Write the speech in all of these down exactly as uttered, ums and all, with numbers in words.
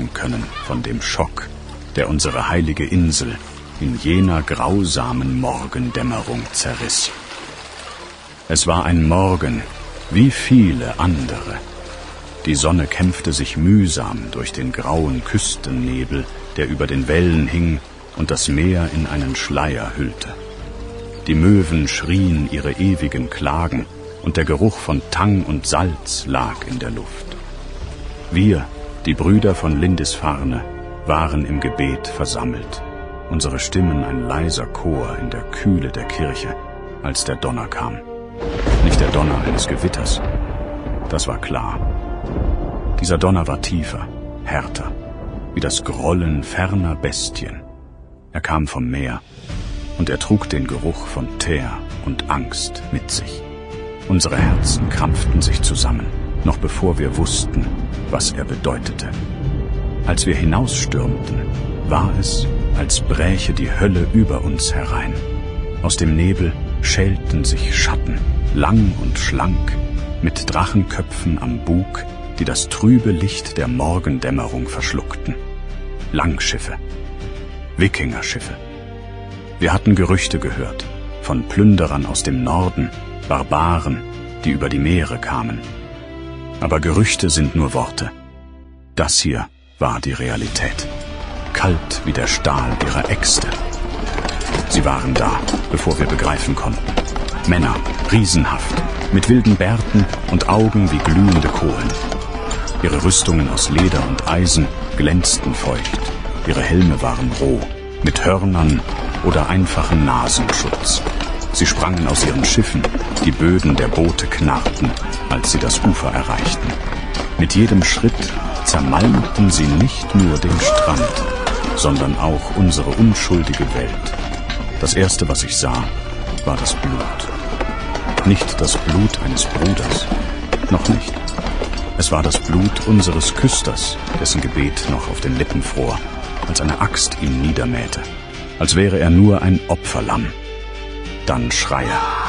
sagen können von dem Schock, der unsere heilige Insel in jener grausamen Morgendämmerung zerriss. Es war ein Morgen wie viele andere. Die Sonne kämpfte sich mühsam durch den grauen Küstennebel, der über den Wellen hing und das Meer in einen Schleier hüllte. Die Möwen schrien ihre ewigen Klagen, und der Geruch von Tang und Salz lag in der Luft. Wir, die Brüder von Lindisfarne, waren im Gebet versammelt, unsere Stimmen ein leiser Chor in der Kühle der Kirche, als der Donner kam. Nicht der Donner eines Gewitters, das war klar. Dieser Donner war tiefer, härter, wie das Grollen ferner Bestien. Er kam vom Meer, und er trug den Geruch von Teer und Angst mit sich. Unsere Herzen krampften sich zusammen, noch bevor wir wussten, was er bedeutete. Als wir hinausstürmten, war es, als bräche die Hölle über uns herein. Aus dem Nebel schälten sich Schatten, lang und schlank, mit Drachenköpfen am Bug, die das trübe Licht der Morgendämmerung verschluckten. Langschiffe, Wikingerschiffe. Wir hatten Gerüchte gehört, von Plünderern aus dem Norden, Barbaren, die über die Meere kamen. Aber Gerüchte sind nur Worte. Das hier war die Realität. Kalt wie der Stahl ihrer Äxte. Sie waren da, bevor wir begreifen konnten. Männer, riesenhaft, mit wilden Bärten und Augen wie glühende Kohlen. Ihre Rüstungen aus Leder und Eisen glänzten feucht. Ihre Helme waren roh, mit Hörnern oder einfachen Nasenschutz. Sie sprangen aus ihren Schiffen, die Böden der Boote knarrten, als sie das Ufer erreichten. Mit jedem Schritt zermalmten sie nicht nur den Strand, sondern auch unsere unschuldige Welt. Das Erste, was ich sah, war das Blut. Nicht das Blut eines Bruders, noch nicht. Es war das Blut unseres Küsters, dessen Gebet noch auf den Lippen fror, als eine Axt ihn niedermähte, als wäre er nur ein Opferlamm. Dann Schreie.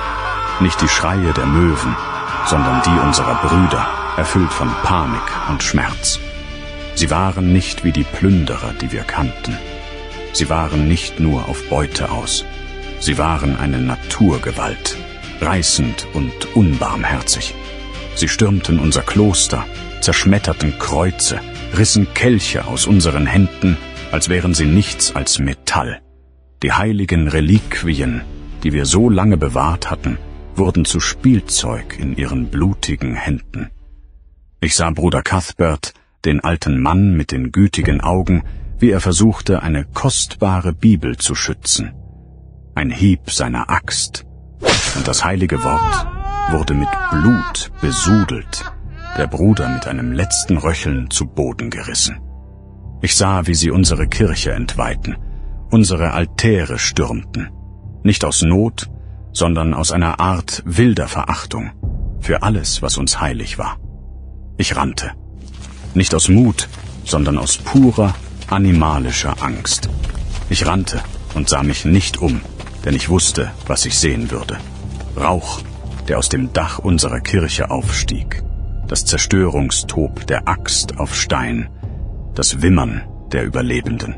Nicht die Schreie der Möwen, sondern die unserer Brüder, erfüllt von Panik und Schmerz. Sie waren nicht wie die Plünderer, die wir kannten. Sie waren nicht nur auf Beute aus. Sie waren eine Naturgewalt, reißend und unbarmherzig. Sie stürmten unser Kloster, zerschmetterten Kreuze, rissen Kelche aus unseren Händen, als wären sie nichts als Metall. Die heiligen Reliquien, die wir so lange bewahrt hatten, wurden zu Spielzeug in ihren blutigen Händen. Ich sah Bruder Cuthbert, den alten Mann mit den gütigen Augen, wie er versuchte, eine kostbare Bibel zu schützen. Ein Hieb seiner Axt, und das heilige Wort wurde mit Blut besudelt, der Bruder mit einem letzten Röcheln zu Boden gerissen. Ich sah, wie sie unsere Kirche entweihten, unsere Altäre stürmten, nicht aus Not, sondern aus einer Art wilder Verachtung für alles, was uns heilig war. Ich rannte, nicht aus Mut, sondern aus purer, animalischer Angst. Ich rannte und sah mich nicht um, denn ich wusste, was ich sehen würde. Rauch, der aus dem Dach unserer Kirche aufstieg, das Zerstörungstob der Axt auf Stein, das Wimmern der Überlebenden.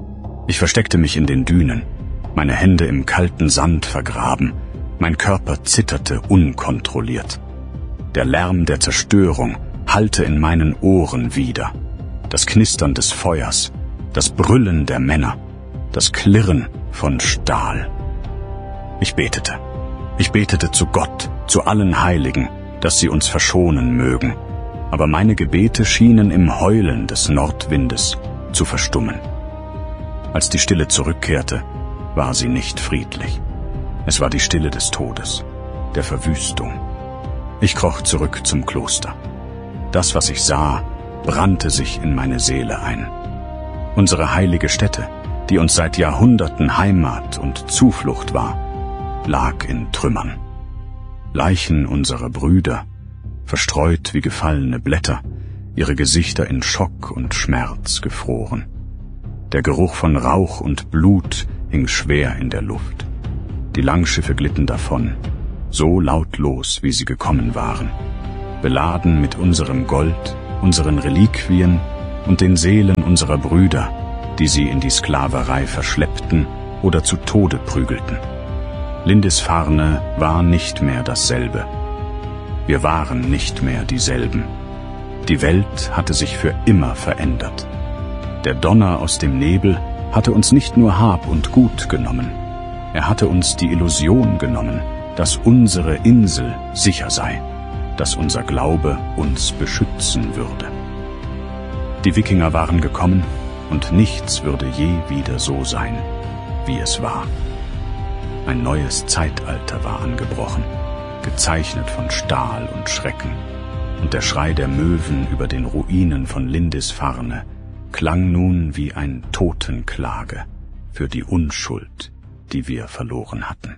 Ich versteckte mich in den Dünen, meine Hände im kalten Sand vergraben, mein Körper zitterte unkontrolliert. Der Lärm der Zerstörung hallte in meinen Ohren wider, das Knistern des Feuers, das Brüllen der Männer, das Klirren von Stahl. Ich betete. Ich betete zu Gott, zu allen Heiligen, dass sie uns verschonen mögen, aber meine Gebete schienen im Heulen des Nordwindes zu verstummen. Als die Stille zurückkehrte, war sie nicht friedlich. Es war die Stille des Todes, der Verwüstung. Ich kroch zurück zum Kloster. Das, was ich sah, brannte sich in meine Seele ein. Unsere heilige Stätte, die uns seit Jahrhunderten Heimat und Zuflucht war, lag in Trümmern. Leichen unserer Brüder, verstreut wie gefallene Blätter, ihre Gesichter in Schock und Schmerz gefroren. Der Geruch von Rauch und Blut hing schwer in der Luft. Die Langschiffe glitten davon, so lautlos, wie sie gekommen waren, beladen mit unserem Gold, unseren Reliquien, und den Seelen unserer Brüder, die sie in die Sklaverei verschleppten oder zu Tode prügelten. Lindisfarne war nicht mehr dasselbe. Wir waren nicht mehr dieselben. Die Welt hatte sich für immer verändert. Der Donner aus dem Nebel hatte uns nicht nur Hab und Gut genommen, er hatte uns die Illusion genommen, dass unsere Insel sicher sei, dass unser Glaube uns beschützen würde. Die Wikinger waren gekommen, und nichts würde je wieder so sein, wie es war. Ein neues Zeitalter war angebrochen, gezeichnet von Stahl und Schrecken, und der Schrei der Möwen über den Ruinen von Lindisfarne klang nun wie ein Totenklage für die Unschuld, die wir verloren hatten.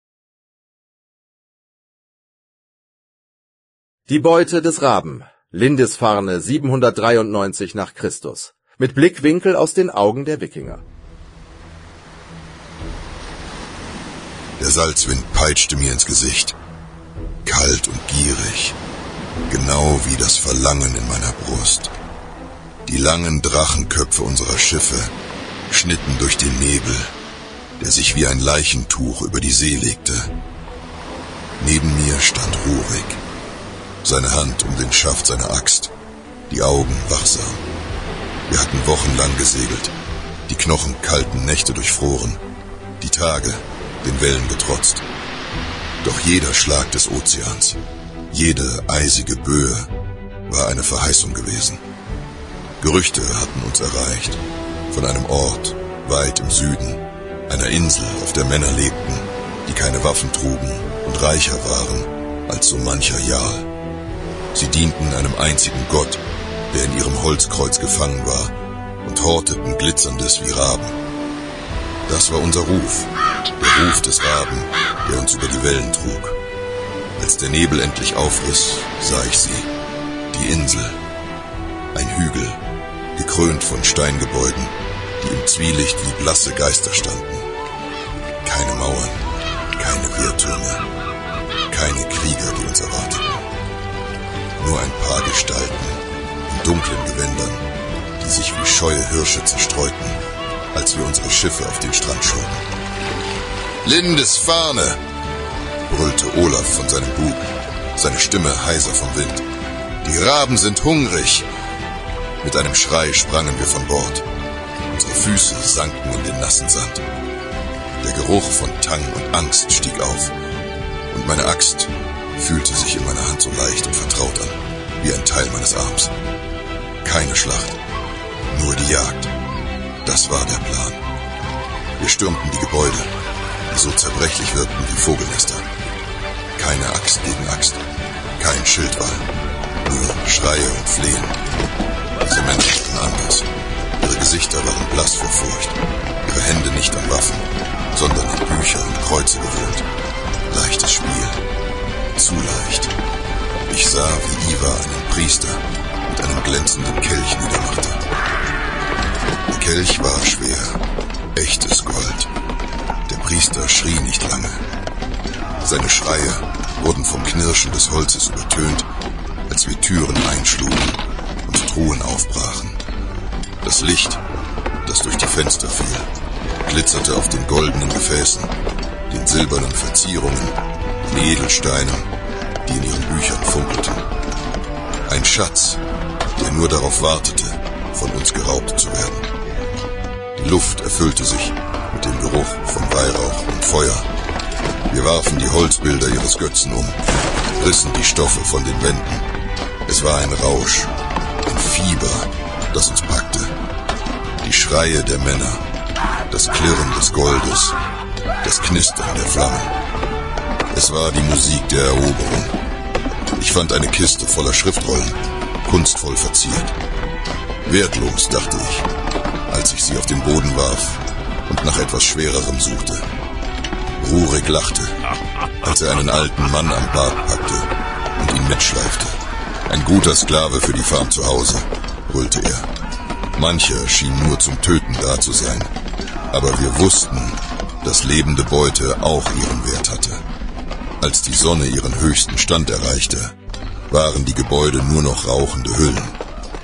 Die Beute des Raben, Lindisfarne siebenhundertdreiundneunzig nach Christus, mit Blickwinkel aus den Augen der Wikinger. Der Salzwind peitschte mir ins Gesicht, kalt und gierig, genau wie das Verlangen in meiner Brust. Die langen Drachenköpfe unserer Schiffe schnitten durch den Nebel, der sich wie ein Leichentuch über die See legte. Neben mir stand Rurik, seine Hand um den Schaft seiner Axt, die Augen wachsam. Wir hatten wochenlang gesegelt, die knochenkalten Nächte durchfroren, die Tage den Wellen getrotzt. Doch jeder Schlag des Ozeans, jede eisige Böe war eine Verheißung gewesen. Gerüchte hatten uns erreicht, von einem Ort weit im Süden, einer Insel, auf der Männer lebten, die keine Waffen trugen und reicher waren als so mancher Jarl. Sie dienten einem einzigen Gott, der in ihrem Holzkreuz gefangen war, und horteten Glitzerndes wie Raben. Das war unser Ruf, der Ruf des Raben, der uns über die Wellen trug. Als der Nebel endlich aufriss, sah ich sie, die Insel, ein Hügel, gekrönt von Steingebäuden, die im Zwielicht wie blasse Geister standen. Keine Mauern, keine Wehrtürme, keine Krieger, die uns erwarteten. Nur ein paar Gestalten in dunklen Gewändern, die sich wie scheue Hirsche zerstreuten, als wir unsere Schiffe auf den Strand schoben. »Lindisfarne«, brüllte Olaf von seinem Bug, seine Stimme heiser vom Wind. »Die Raben sind hungrig!« Mit einem Schrei sprangen wir von Bord. Unsere Füße sanken in den nassen Sand. Der Geruch von Tang und Angst stieg auf, und meine Axt fühlte sich in meiner Hand so leicht und vertraut an, wie ein Teil meines Arms. Keine Schlacht, nur die Jagd. Das war der Plan. Wir stürmten die Gebäude, die so zerbrechlich wirkten wie Vogelnester. Keine Axt gegen Axt, kein Schildwall, nur Schreie und Flehen. Diese Männer waren anders. Ihre Gesichter waren blass vor Furcht, ihre Hände nicht an Waffen, sondern an Bücher und Kreuze gewöhnt. Leichtes Spiel, zu leicht. Ich sah, wie Ivar einen Priester mit einem glänzenden Kelch niedermachte. Der Kelch war schwer, echtes Gold. Der Priester schrie nicht lange. Seine Schreie wurden vom Knirschen des Holzes übertönt, als wir Türen einschlugen und Truhen aufbrachen. Das Licht, das durch die Fenster fiel, glitzerte auf den goldenen Gefäßen, den silbernen Verzierungen, den Edelsteinen, die in ihren Büchern funkelten. Ein Schatz, der nur darauf wartete, von uns geraubt zu werden. Die Luft erfüllte sich mit dem Geruch von Weihrauch und Feuer. Wir warfen die Holzbilder ihres Götzen um, rissen die Stoffe von den Wänden. Es war ein Rausch, ein Fieber, das uns packte. Die Schreie der Männer, das Klirren des Goldes, das Knistern der Flammen. Es war die Musik der Eroberung. Ich fand eine Kiste voller Schriftrollen, kunstvoll verziert. Wertlos, dachte ich, als ich sie auf den Boden warf und nach etwas Schwererem suchte. Rurik lachte, als er einen alten Mann am Bart packte und ihn mitschleifte. Ein guter Sklave für die Farm zu Hause, brüllte er. Mancher schien nur zum Töten da zu sein, aber wir wussten, dass lebende Beute auch ihren Wert hatte. Als die Sonne ihren höchsten Stand erreichte, waren die Gebäude nur noch rauchende Hüllen.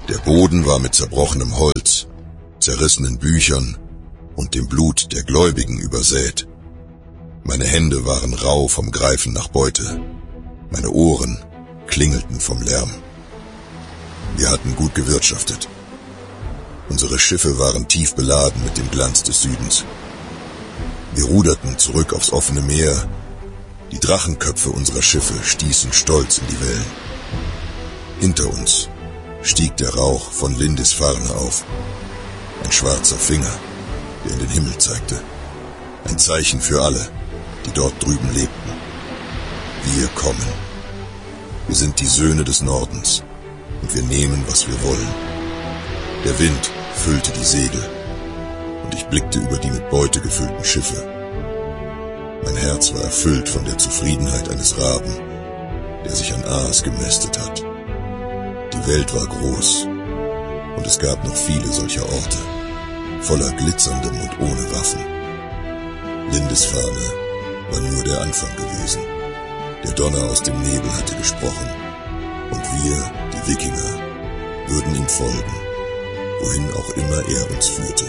Der Boden war mit zerbrochenem Holz, zerrissenen Büchern und dem Blut der Gläubigen übersät. Meine Hände waren rau vom Greifen nach Beute. Meine Ohren klingelten vom Lärm. Wir hatten gut gewirtschaftet. Unsere Schiffe waren tief beladen mit dem Glanz des Südens. Wir ruderten zurück aufs offene Meer. Die Drachenköpfe unserer Schiffe stießen stolz in die Wellen. Hinter uns stieg der Rauch von Lindisfarne auf. Ein schwarzer Finger, der in den Himmel zeigte. Ein Zeichen für alle, die dort drüben lebten. Wir kommen. Wir sind die Söhne des Nordens und wir nehmen, was wir wollen. Der Wind füllte die Segel und ich blickte über die mit Beute gefüllten Schiffe. Mein Herz war erfüllt von der Zufriedenheit eines Raben, der sich an Aas gemästet hat. Die Welt war groß und es gab noch viele solcher Orte, voller glitzerndem und ohne Waffen. Lindisfarne war nur der Anfang gewesen. Der Donner aus dem Nebel hatte gesprochen und wir, die Wikinger, würden ihm folgen, wohin auch immer er uns führte.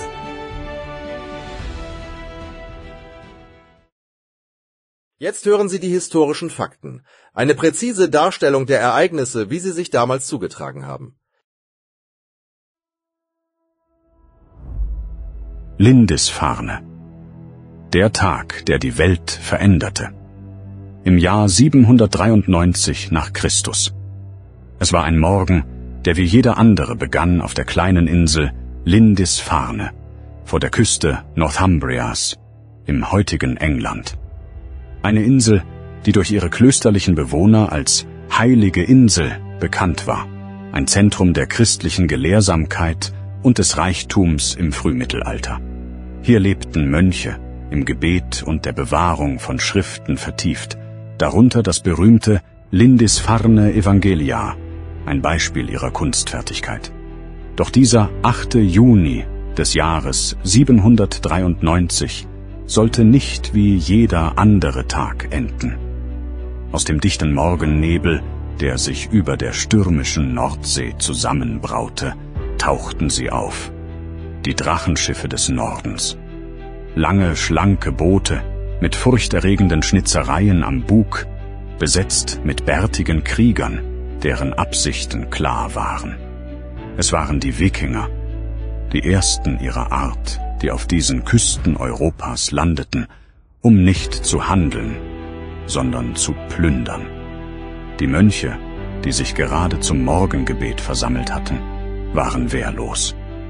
Jetzt hören Sie die historischen Fakten. Eine präzise Darstellung der Ereignisse, wie sie sich damals zugetragen haben. Lindisfarne. Der Tag, der die Welt veränderte. Im Jahr siebenhundertdreiundneunzig nach Christus. Es war ein Morgen, der wie jeder andere begann auf der kleinen Insel Lindisfarne, vor der Küste Northumbrias, im heutigen England. Eine Insel, die durch ihre klösterlichen Bewohner als heilige Insel bekannt war, ein Zentrum der christlichen Gelehrsamkeit und des Reichtums im Frühmittelalter. Hier lebten Mönche, im Gebet und der Bewahrung von Schriften vertieft, darunter das berühmte Lindisfarne Evangelia, ein Beispiel ihrer Kunstfertigkeit. Doch dieser achte Juni des Jahres siebenhundertdreiundneunzig sollte nicht wie jeder andere Tag enden. Aus dem dichten Morgennebel, der sich über der stürmischen Nordsee zusammenbraute, tauchten sie auf. Die Drachenschiffe des Nordens. Lange, schlanke Boote mit furchterregenden Schnitzereien am Bug, besetzt mit bärtigen Kriegern, deren Absichten klar waren. Es waren die Wikinger, die ersten ihrer Art, die auf diesen Küsten Europas landeten, um nicht zu handeln, sondern zu plündern. Die Mönche, die sich gerade zum Morgengebet versammelt hatten, waren wehrlos.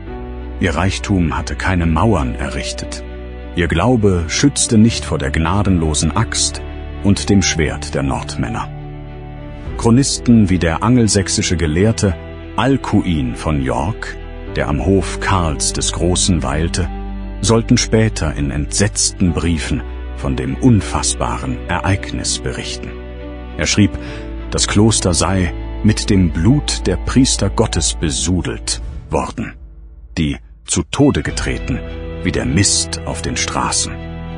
Ihr Reichtum hatte keine Mauern errichtet. Ihr Glaube schützte nicht vor der gnadenlosen Axt und dem Schwert der Nordmänner. Chronisten wie der angelsächsische Gelehrte Alcuin von York, der am Hof Karls des Großen weilte, sollten später in entsetzten Briefen von dem unfassbaren Ereignis berichten. Er schrieb, das Kloster sei mit dem Blut der Priester Gottes besudelt worden, die zu Tode getreten, wie der Mist auf den Straßen.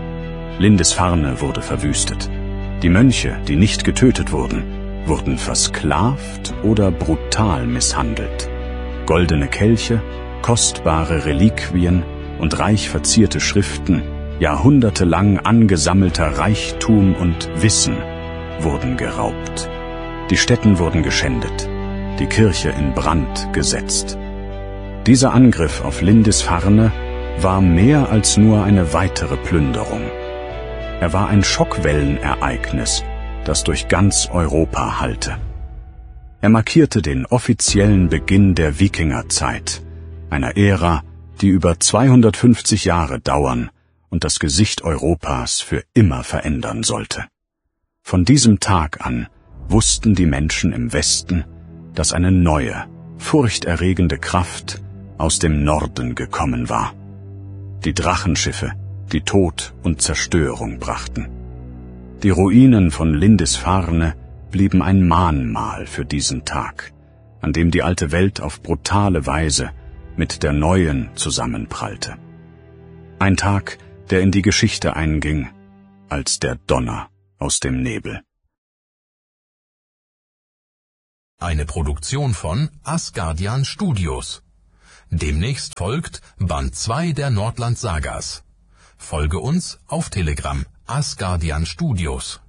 Lindisfarne wurde verwüstet. Die Mönche, die nicht getötet wurden, wurden versklavt oder brutal misshandelt. Goldene Kelche, kostbare Reliquien und reich verzierte Schriften, jahrhundertelang angesammelter Reichtum und Wissen wurden geraubt. Die Stätten wurden geschändet, die Kirche in Brand gesetzt. Dieser Angriff auf Lindisfarne war mehr als nur eine weitere Plünderung. Er war ein Schockwellenereignis, das durch ganz Europa hallte. Er markierte den offiziellen Beginn der Wikingerzeit, einer Ära, die über zweihundertfünfzig Jahre dauern und das Gesicht Europas für immer verändern sollte. Von diesem Tag an wussten die Menschen im Westen, dass eine neue, furchterregende Kraft aus dem Norden gekommen war. Die Drachenschiffe, die Tod und Zerstörung brachten. Die Ruinen von Lindisfarne blieben ein Mahnmal für diesen Tag, an dem die alte Welt auf brutale Weise mit der neuen zusammenprallte. Ein Tag, der in die Geschichte einging als der Donner aus dem Nebel. Eine Produktion von Asgardian Studios. Demnächst folgt Band zwei der Nordland Sagas. Folge uns auf Telegram, Asgardian Studios.